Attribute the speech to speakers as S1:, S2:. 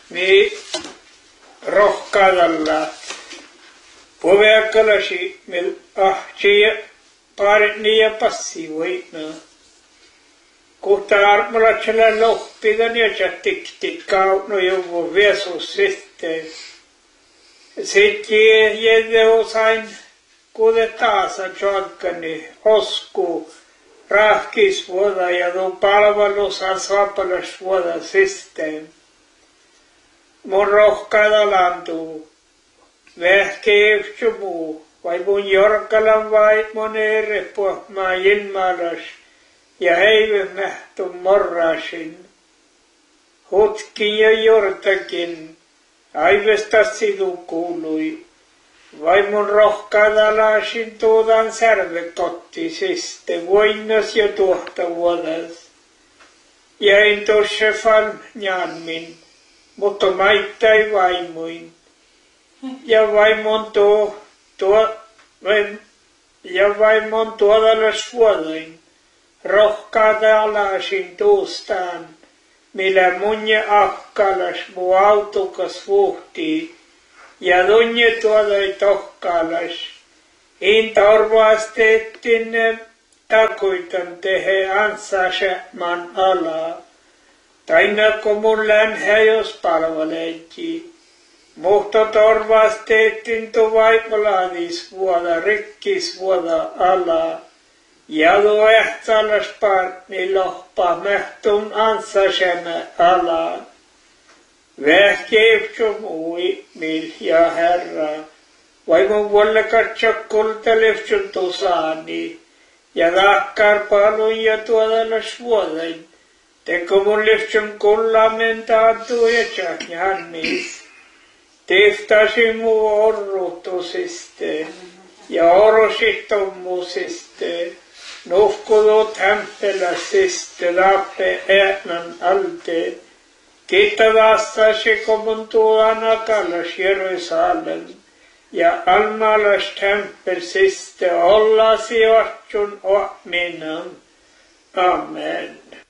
S1: mi rohkaadalla poveakalasi mil ahtia parit niä passi voitna. Kohta armalatsella lohpigan ja tiktik kautno joku viesus sitten. Sitten jäde osain kude taasa tjoakkani osku rahkis vuoda ja tuon palvelusan saapalas vuoda sitten. Mun rohkaada lantuu. Vähkeevtsy muu. Vai mun jorkalan vai mun erepua maa jinmaalas. Ja heivä mähtu morrasin. Hutkin ja jortakin. Aivesta sidu kuului. Vai mun rohkaada laasin tuodan särvekotti siste. Voinnas ja tuohta vuodas. Jäin tuossa fan njanmin. Mutta maittai vaimoin. Ja vaimon vaimon tuodalas vuodoin. Rohkaada alasin tuustaan. Millä munje akkalas mu autokas vuhtii. Ja dunje tuodai tohkalas. In torvaasteettin takuitan tehe ansasäämän alaa. Tainako mun länhä jos palvaleetti. Mutta torvaasteettin tu vaipalaadis vuoda, rikkis vuoda alaa. Ja du ehtalas partni lohpa mähtun ansasäämä alaa. Vähkeevtsy mui mil ja herra. Vai mun vuolle katsa kultalevtsyn tusaani. Ja takkar palun ja tuodalas vuodain. Teko mun levtsyn kullamen taattuu ja tjahjannis. Teftasi muu orrutusiste. Ja orosittomusiste. Nufkudu tämpeläsiste lappe äämän alte. Kiitta vastasi komun tuolana kallas Jerusalem. Ja almalas tempelsiste ollasi vahtsun ominan. Amen.